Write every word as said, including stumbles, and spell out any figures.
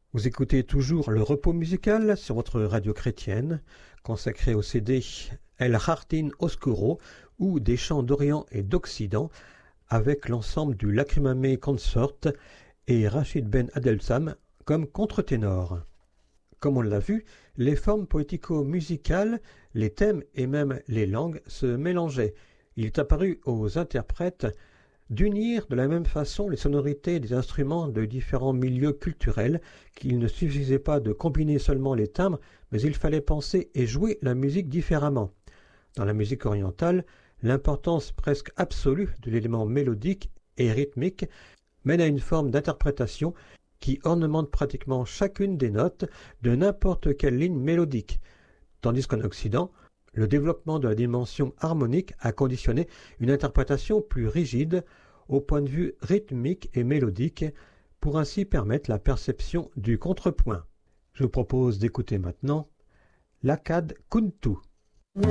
Vous écoutez toujours le repos musical sur votre radio chrétienne, consacré au C D El Jardín Oscuro ou des chants d'Orient et d'Occident, avec l'ensemble du Lacrimame Consort et Rachid Ben Adelsam comme contre-ténor. Comme on l'a vu, les formes poético-musicales, les thèmes et même les langues se mélangeaient. Il est apparu aux interprètes d'unir de la même façon les sonorités des instruments de différents milieux culturels, qu'il ne suffisait pas de combiner seulement les timbres, mais il fallait penser et jouer la musique différemment. Dans la musique orientale, l'importance presque absolue de l'élément mélodique et rythmique mène à une forme d'interprétation qui ornemente pratiquement chacune des notes de n'importe quelle ligne mélodique, tandis qu'en Occident, le développement de la dimension harmonique a conditionné une interprétation plus rigide au point de vue rythmique et mélodique pour ainsi permettre la perception du contrepoint. Je vous propose d'écouter maintenant l'Akkad Kuntu.